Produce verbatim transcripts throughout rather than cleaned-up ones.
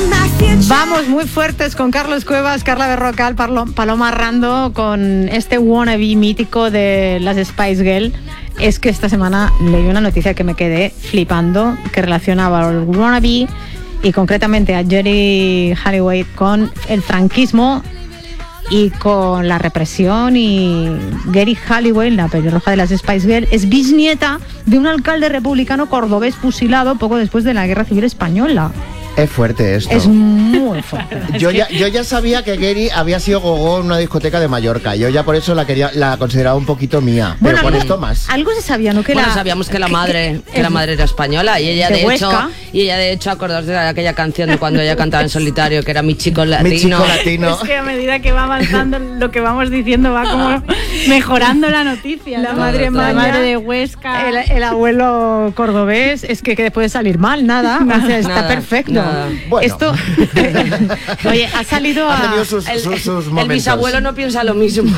Vamos muy fuertes con Carlos Cuevas, Carla Berrocal, Paloma Rando, con este wannabe mítico de las Spice Girls. Es que esta semana leí una noticia que me quedé flipando, que relacionaba al wannabe y concretamente a Geri Halliwell con el franquismo y con la represión. Y Geri Halliwell, la pelirroja de las Spice Girls, es bisnieta de un alcalde republicano cordobés fusilado poco después de la Guerra Civil Española. Es fuerte esto. Es muy fuerte. Yo ya, yo ya sabía que Geri había sido gogó en una discoteca de Mallorca. Yo ya por eso la quería, la consideraba un poquito mía. Bueno, pero con esto más. Algo se sabía, ¿no? Que bueno, la, sabíamos que la que, madre, que, que la madre era española y ella de, de hecho, y ella de hecho acordaos de aquella canción de cuando ella cantaba en solitario, que era Mi chico latino. Mi chico latino. Es que a medida que va avanzando lo que vamos diciendo va como mejorando la noticia. La ¿no? madre la Maya, madre de Huesca, el, el abuelo cordobés, es que, que puede salir mal, nada, nada o sea, está nada, perfecto. Nada. Bueno. Esto oye, ha salido a... Ha tenido sus, el, sus, sus el momentos. bisabuelo no piensa lo mismo.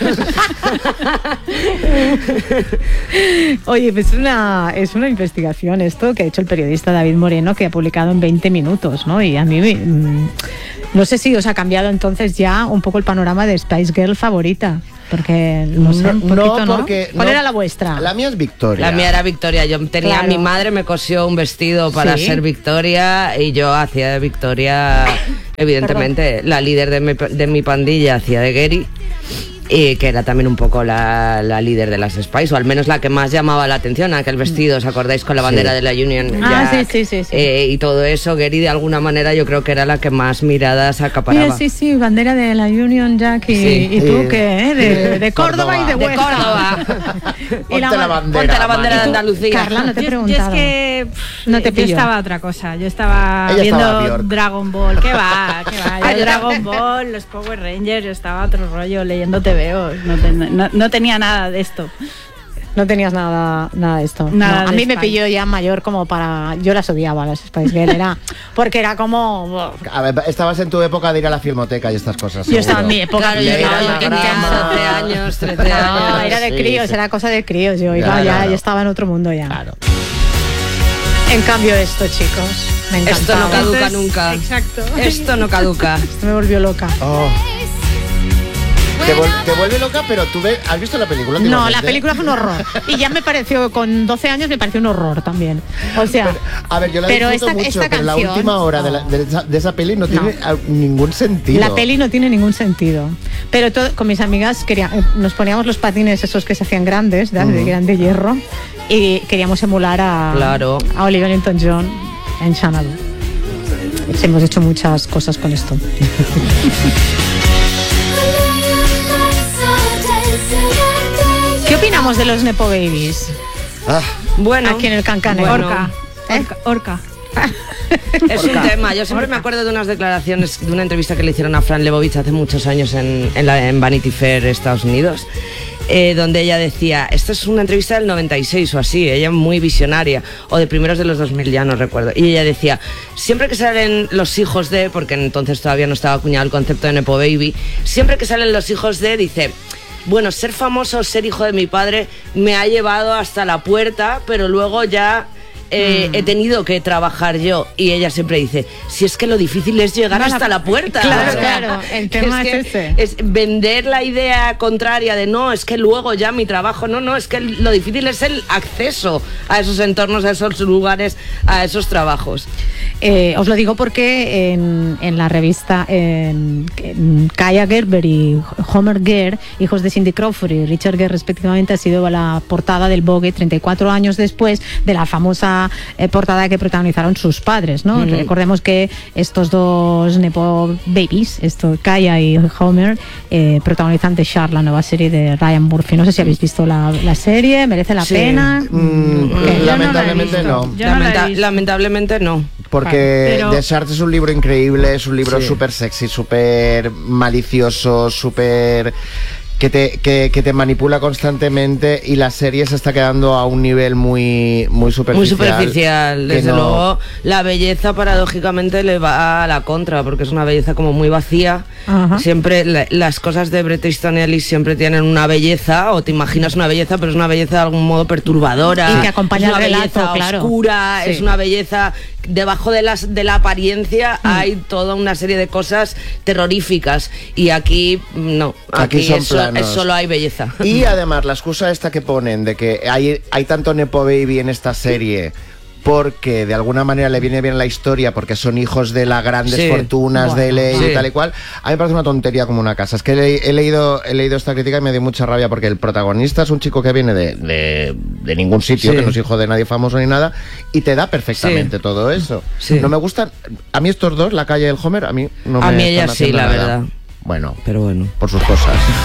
Oye, pues es una, es una investigación esto que ha hecho el periodista David Moreno, que ha publicado en veinte minutos, ¿no? Y a mí mmm, no sé si os ha cambiado entonces ya un poco el panorama de Spice Girl favorita. Porque no sé, un poquito, no, porque, ¿no? ¿Cuál no, era la vuestra? La mía es Victoria. La mía era Victoria. Yo tenía, claro. Mi madre me cosió un vestido para ¿Sí? ser Victoria y yo hacía de Victoria, evidentemente, Perdón. la líder de mi, de mi pandilla hacía de Geri. Y que era también un poco la, la líder de las Spice, o al menos la que más llamaba la atención. Aquel vestido, ¿os acordáis? Con la bandera sí. de la Union ah, Jack, sí, sí, sí, sí. Eh, y todo eso. Geri, de alguna manera, yo creo que era la que más miradas acaparaba. Mira, sí, sí, bandera de la Union Jack. Y, sí. ¿y tú eh, qué? ¿eh? De, de Córdoba, Córdoba y de Huesca. De Córdoba. Ponte la, la bandera. Ponte la bandera de Andalucía. Carla, no te he yo, preguntado. yo es que pff, no te yo estaba otra cosa. Yo estaba Ella viendo estaba Dragon Ball. ¿Qué va? ¿Qué va? Yo Dragon Ball, los Power Rangers, yo estaba otro rollo leyendo T V Os. No, te, no, no tenía nada de esto. No tenías nada, nada de esto. Nada no, a de mí me Spice. pilló ya mayor como para... Yo las odiaba, las Spice Girls, era... Porque era como... A ver, estabas en tu época de ir a la filmoteca y estas cosas. Yo seguro. estaba en mi época. Claro, yo, Leer yo tenía doce años, trece años. No, era de Sí, críos, sí. era cosa de críos. Yo iba Claro, ya, claro. yo estaba en otro mundo ya. Claro. En cambio esto, chicos, me encantaba. Esto no caduca Entonces, nunca. Exacto. Esto no caduca. Esto me volvió loca. Oh. Te, vol te vuelve loca, pero tú ves, ¿has visto la película? No, la película fue un horror. Y ya me pareció, con doce años me pareció un horror también. O sea, pero, a ver, yo la pero disfruto esta, mucho, esta pero la canción, última hora de, la, de, esa, de esa peli no tiene no. ningún sentido. La peli no tiene ningún sentido. Pero todo, con mis amigas quería, nos poníamos los patines esos que se hacían grandes, ¿de? Uh-huh. que eran de hierro, y queríamos emular a, claro. a Olivia Newton-John en Xanadu. Hemos hecho muchas cosas con esto. ¿Qué opinamos de los Nepo Babies? Ah. Bueno, aquí en el Cancan. Bueno. Orca. ¿Eh? Orca. Orca. Es un tema. Yo siempre me acuerdo de unas declaraciones, de una entrevista que le hicieron a Fran Lebowitz hace muchos años en, en, la, en Vanity Fair, Estados Unidos, eh, donde ella decía, esta es una entrevista del noventa y seis o así, ella muy visionaria, o de primeros de los dos mil, ya no recuerdo, y ella decía, siempre que salen los hijos de, porque entonces todavía no estaba acuñado el concepto de Nepo Baby, siempre que salen los hijos de, dice... Bueno, ser famoso, ser hijo de mi padre me ha llevado hasta la puerta, pero luego ya eh, mm. he tenido que trabajar yo. Y ella siempre dice, si es que lo difícil es llegar no, hasta la, la puerta. Claro, o sea, claro, el tema es, es, ese. es vender la idea contraria de no, es que luego ya mi trabajo, no, no, es que lo difícil es el acceso a esos entornos, a esos lugares, a esos trabajos. Eh, os lo digo porque en, en la revista en, en Kaya Gerber y Homer Gere, hijos de Cindy Crawford y Richard Gere respectivamente, ha sido la portada del Vogue treinta y cuatro años después de la famosa eh, portada que protagonizaron sus padres, ¿no? Mm. Recordemos que estos dos Nepo Babies, esto, Kaya y Homer, eh, protagonizan The Shard, la nueva serie de Ryan Murphy. No sé si habéis visto la, la serie, ¿merece la sí. pena? Mm, lamentablemente no. no. Lamenta lamentablemente no. Porque Pero... The Shard es un libro increíble, es un libro sí. súper sexy, súper malicioso, súper... Que te, que, que te manipula constantemente, y la serie se está quedando a un nivel muy, muy superficial. Muy superficial, desde no... luego. La belleza paradójicamente le va a la contra, porque es una belleza como muy vacía. Ajá. Siempre la, las cosas de Bret Easton Ellis siempre tienen una belleza, o te imaginas una belleza, pero es una belleza de algún modo perturbadora. Y que acompaña es una el relato, belleza claro. oscura, sí. es una belleza debajo de, las, de la apariencia mm. hay toda una serie de cosas terroríficas. Y aquí no, aquí, aquí son es, planos. Es solo hay belleza. Y además la excusa esta que ponen de que hay, hay tanto Nepo Baby en esta serie porque de alguna manera le viene bien la historia, porque son hijos de las grandes sí. fortunas bueno, de ley sí. y tal y cual, a mí me parece una tontería como una casa. Es que he, he, leído, he leído esta crítica y me dio mucha rabia, porque el protagonista es un chico que viene de, de, de ningún sitio, sí. que no es hijo de nadie famoso ni nada, y te da perfectamente sí. todo eso. Sí. No me gustan, a mí estos dos, la calle y el Homer, a mí no a me mí ella sí, la nada. verdad. Bueno, pero bueno, por sus cosas.